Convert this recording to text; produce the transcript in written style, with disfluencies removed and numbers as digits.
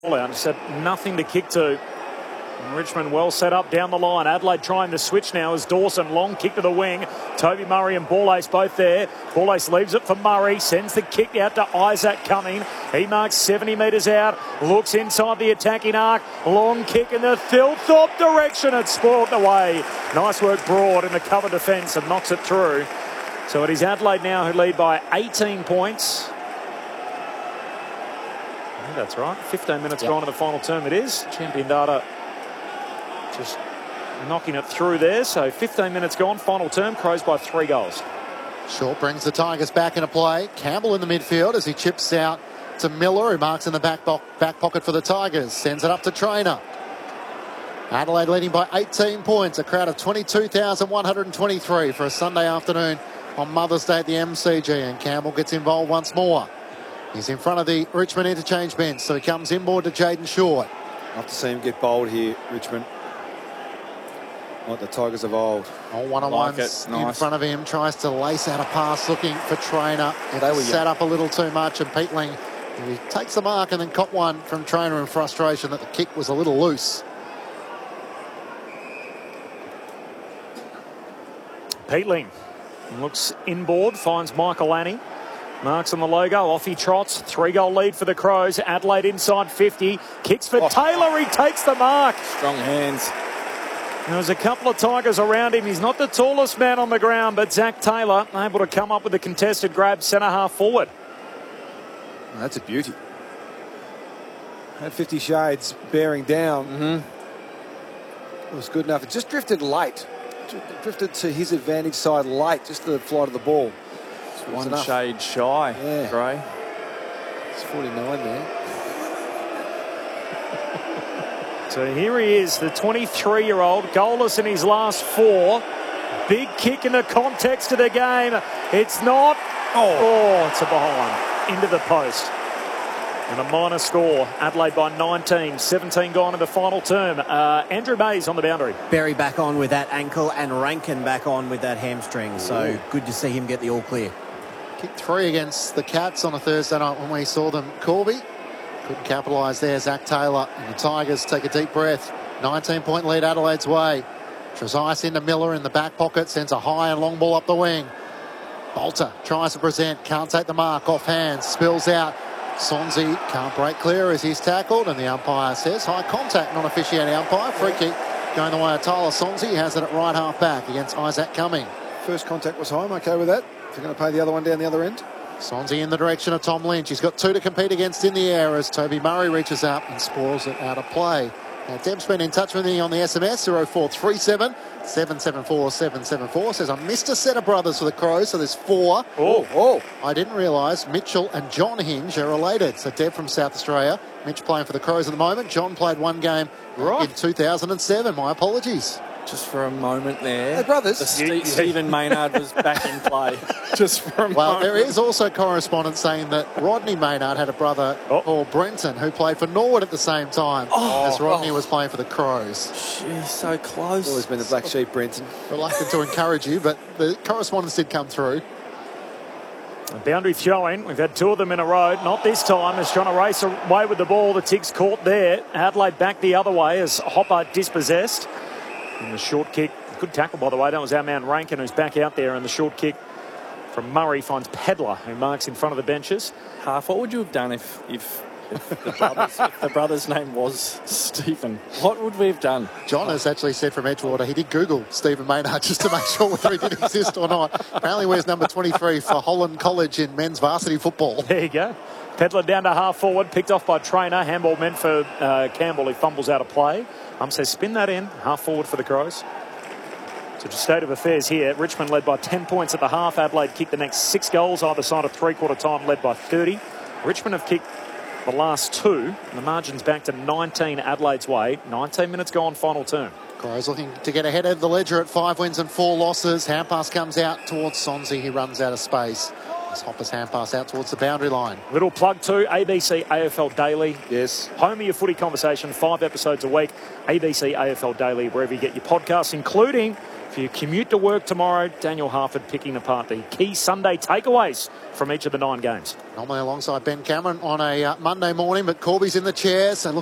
Out, said nothing to kick to. And Richmond well set up down the line. Adelaide trying to switch now as Dawson. Long kick to the wing. Toby Murray and Ball-Ace both there. Ball-Ace leaves it for Murray. Sends the kick out to Isaac Cumming. He marks 70 metres out. Looks inside the attacking arc. Long kick in the Thilthorpe direction. It's spoiled away. Nice work Broad in the cover defence and knocks it through. So it is Adelaide now who lead by 18 points. That's right. 15 minutes gone to the final term. It is. Champion Data just knocking it through there. So 15 minutes gone. Final term. Crows by 3 goals. Short brings the Tigers back into play. Campbell in the midfield as he chips out to Miller, who marks in the back pocket for the Tigers. Sends it up to Trainer. Adelaide leading by 18 points. A crowd of 22,123 for a Sunday afternoon on Mother's Day at the MCG. And Campbell gets involved once more. He's in front of the Richmond interchange bench, so he comes inboard to Jaden Short. Love to see him get bold here, Richmond. Like the Tigers of old. All one-on-ones in front of him. Tries to lace out a pass looking for Trainer. Sat up a little too much, and Peatling, he takes the mark and then caught one from Trainer in frustration that the kick was a little loose. Peatling looks inboard, finds Michael Lanny. Marks on the logo, off he trots. 3-goal lead for the Crows. Adelaide inside 50. Kicks for Taylor, he takes the mark. Strong hands. There's a couple of Tigers around him. He's not the tallest man on the ground, but Zach Taylor able to come up with a contested grab centre half forward. That's a beauty. Had 50 Shades bearing down. It was good enough. It just drifted late. Drifted to his advantage side late, just the flight of the ball. One shade shy, Gray. It's 49 there. So here he is, the 23-year-old, goalless in his last 4. Big kick in the context of the game. It's not. It's a behind. Into the post. And a minor score. Adelaide by 19. 17 gone in the final term. Andrew Mays on the boundary. Berry back on with that ankle and Rankin back on with that hamstring. So good to see him get the all clear. Kicked 3 against the Cats on a Thursday night when we saw them. Corby couldn't capitalise there. Zach Taylor and the Tigers take a deep breath. 19-point lead Adelaide's way. Trezise into Miller in the back pocket. Sends a high and long ball up the wing. Bolter tries to present. Can't take the mark. Off hands. Spills out. Sonzi can't break clear as he's tackled. And the umpire says high contact, non-officiating umpire. Free kick going the way of Tyler Sonzi. He has it at right half back against Isaac Cumming. First contact was high. I'm okay with that. If you're going to pay the other one down the other end. Sonzi in the direction of Tom Lynch. He's got 2 to compete against in the air as Toby Murray reaches up and spoils it out of play. Now, Deb's been in touch with me on the SMS, 0437 774 774. Says, I missed a set of brothers for the Crows, so there's 4. I didn't realise Mitchell and John Hinge are related. So Deb from South Australia. Mitch playing for the Crows at the moment. John played 1 game in 2007. My apologies. Just for a moment there. Hey, brothers. Stephen Maynard was back in play. Just for a moment. Well, there is also correspondence saying that Rodney Maynard had a brother called Brenton who played for Norwood at the same time as Rodney was playing for the Crows. She's so close. Always been the black sheep, Brenton. Reluctant to encourage you, but the correspondence did come through. A boundary throw-in. We've had 2 of them in a row. Not this time as trying to race away with the ball. The Tigs caught there. Adelaide back the other way as Hopper dispossessed. And the short kick, good tackle by the way, that was our man Rankin who's back out there, and the short kick from Murray finds Pedler who marks in front of the benches. Half, what would you have done if the brother's name was Stephen? What would we have done? John has actually said from Edgewater he did Google Stephen Maynard just to make sure whether he did exist or not. Apparently wears number 23 for Holland College in men's varsity football. There you go. Pedler down to half forward, picked off by Trainer. Handball meant for Campbell, who fumbles out of play. Says spin that in, half forward for the Crows. So just state of affairs here. Richmond led by 10 points at the half. Adelaide kicked the next 6 goals either side of 3/4 time, led by 30. Richmond have kicked the last 2, and the margin's back to 19 Adelaide's way. 19 minutes gone, final term. Crows looking to get ahead of the ledger at 5 wins and 4 losses. Hand pass comes out towards Sonzi. He runs out of space. As Hopper's hand pass out towards the boundary line. Little plug too, ABC AFL Daily. Yes. Home of your footy conversation, 5 episodes a week. ABC AFL Daily, wherever you get your podcasts, including if you commute to work tomorrow, Daniel Harford picking apart the key Sunday takeaways from each of the 9 games. Normally alongside Ben Cameron on a Monday morning, but Corby's in the chair, so